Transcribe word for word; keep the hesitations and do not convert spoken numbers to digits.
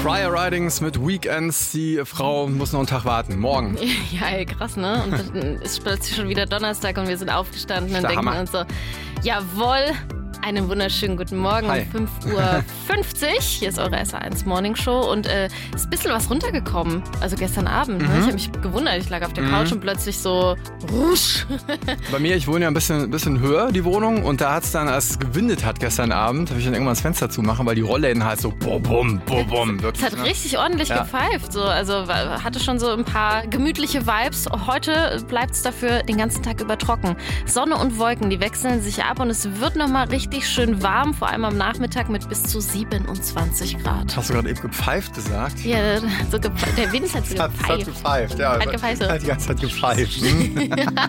Friar Ridings mit Weekends. Die Frau muss noch einen Tag warten. Morgen. Ja, ey, krass, ne? Und dann ist plötzlich schon wieder Donnerstag und wir sind aufgestanden und denken uns so, jawohl, einen wunderschönen guten Morgen. Hi. Um fünf Uhr fünfzig. Hier ist eure S A eins Morning Show und äh, ist ein bisschen was runtergekommen. Also gestern Abend. Mhm. Ne? Ich habe mich gewundert. Ich lag auf der Mhm. Couch und plötzlich so rusch. Bei mir, ich wohne ja ein bisschen, ein bisschen höher, die Wohnung. Und da hat es dann, als es gewindet hat gestern Abend, habe ich dann irgendwann das Fenster zumachen, weil die Rollläden halt so bum, bum, bum, bum. Es Wirklich, hat ne? richtig ordentlich Ja. gepfeift. So. Also war- hatte schon so ein paar gemütliche Vibes. Heute bleibt es dafür den ganzen Tag über trocken. Sonne und Wolken, die wechseln sich ab und es wird nochmal richtig schön warm, vor allem am Nachmittag mit bis zu siebenundzwanzig Grad. Hast du gerade eben gepfeift gesagt? Ja, so gepfeift. Der Wind hat so Hat, hat gepfeift. gepfeift, ja. Hat gepfeift. Hat die ganze Zeit gepfeift. Hm?